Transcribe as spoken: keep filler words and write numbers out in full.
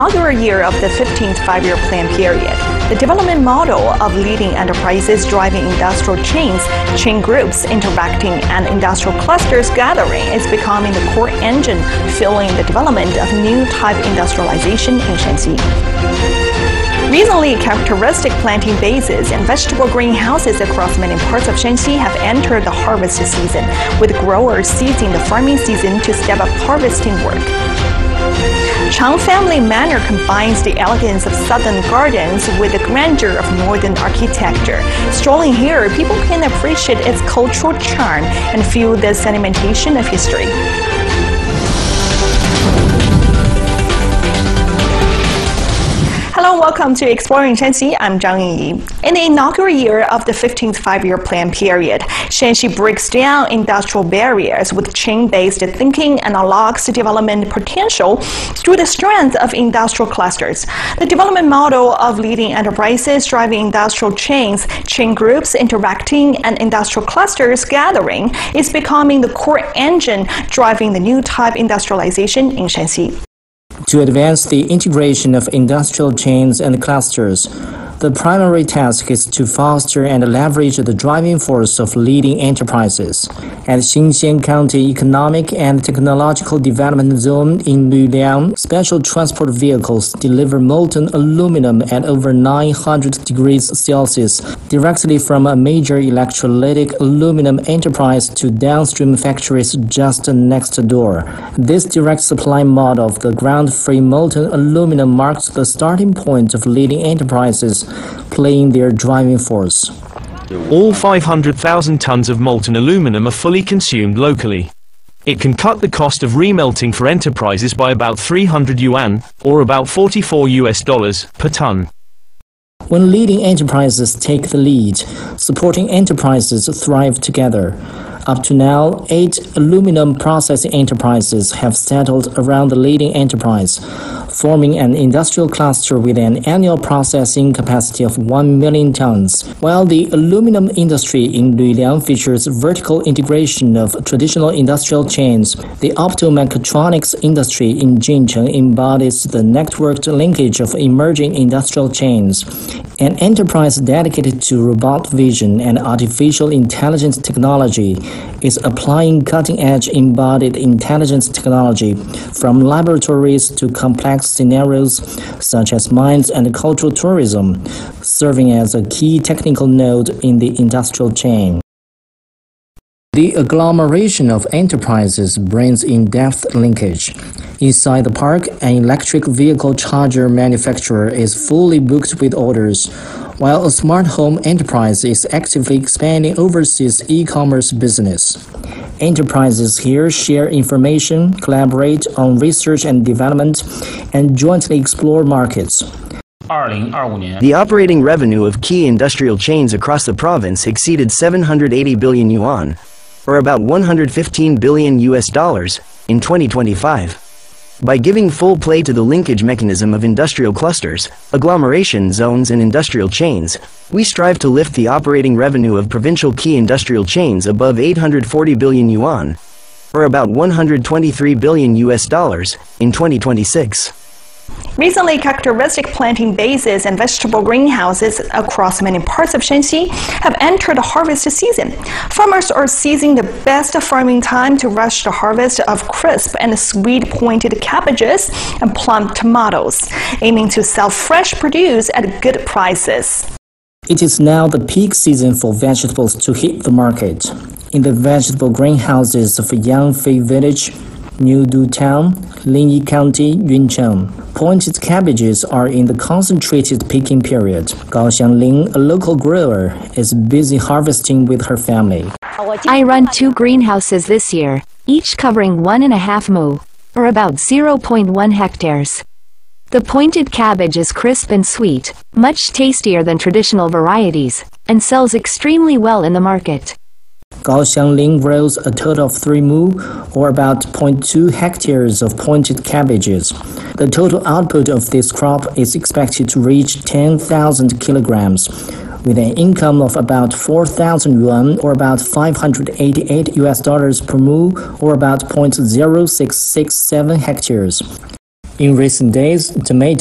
inaugural year of the fifteenth Five-Year Plan period, the development model of leading enterprises driving industrial chains, chain groups interacting, and industrial clusters gathering is becoming the core engine fueling the development of new type industrialization in Shanxi. Recently, characteristic planting bases and vegetable greenhouses across many parts of Shanxi have entered the harvest season, with growers seizing the farming season to step up harvesting work. Chang Family Manor combines the elegance of southern gardens with the grandeur of northern architecture. Strolling here, people can appreciate its cultural charm and feel the sedimentation of history. Hello, welcome to Exploring Shanxi. I'm Zhang Yingyi. In the inaugural year of the fifteenth Five-Year Plan period, Shanxi breaks down industrial barriers with chain-based thinking and unlocks development potential through the strength of industrial clusters. The development model of leading enterprises driving industrial chains, chain groups interacting, and industrial clusters gathering is becoming the core engine driving the new type industrialization in Shanxi. To advance the integration of industrial chains and clusters, the primary task is to foster and leverage the driving force of leading enterprises. At Xinxian County Economic and Technological Development Zone in Luliang, special transport vehicles deliver molten aluminum at over nine hundred degrees Celsius directly from a major electrolytic aluminum enterprise to downstream factories just next door. This direct supply model of the ground-free molten aluminum marks the starting point of leading enterprises playing their driving force. All five hundred thousand tons of molten aluminum are fully consumed locally. It can cut the cost of remelting for enterprises by about three hundred yuan, or about forty-four U S dollars, per ton. When leading enterprises take the lead, supporting enterprises thrive together. Up to now, eight aluminum processing enterprises have settled around the leading enterprise, forming an industrial cluster with an annual processing capacity of one million tons. While the aluminum industry in Luliang features vertical integration of traditional industrial chains, the optomechatronics industry in Jincheng embodies the networked linkage of emerging industrial chains. An enterprise dedicated to robot vision and artificial intelligence technology is applying cutting-edge embodied intelligence technology from laboratories to complex scenarios such as mines and cultural tourism, serving as a key technical node in the industrial chain. The agglomeration of enterprises brings in-depth linkage. Inside the park, an electric vehicle charger manufacturer is fully booked with orders, while a smart home enterprise is actively expanding overseas e-commerce business. Enterprises here share information, collaborate on research and development, and jointly explore markets. The operating revenue of key industrial chains across the province exceeded seven hundred eighty billion yuan, or about one hundred fifteen billion U S dollars, in twenty twenty-five. By giving full play to the linkage mechanism of industrial clusters, agglomeration zones and industrial chains, we strive to lift the operating revenue of provincial key industrial chains above eight hundred forty billion yuan, or about one hundred twenty-three billion U S dollars, in twenty twenty-six. Recently, characteristic planting bases and vegetable greenhouses across many parts of Shanxi have entered the harvest season. Farmers are seizing the best farming time to rush the harvest of crisp and sweet pointed cabbages and plum tomatoes, aiming to sell fresh produce at good prices. It is now the peak season for vegetables to hit the market. In the vegetable greenhouses of Yangfei Village, Niudu Town, Linyi County, Yuncheng, pointed cabbages are in the concentrated picking period. Gao Xiangling, a local grower, is busy harvesting with her family. I run two greenhouses this year, each covering one and a half mu, or about zero point one hectares. The pointed cabbage is crisp and sweet, much tastier than traditional varieties, and sells extremely well in the market. Gao Xiangling grows a total of three mu, or about zero point two hectares of pointed cabbages. The total output of this crop is expected to reach ten thousand kilograms, with an income of about four thousand yuan, or about five hundred eighty-eight U S dollars per mu, or about zero point zero six six seven hectares. In recent days, tomato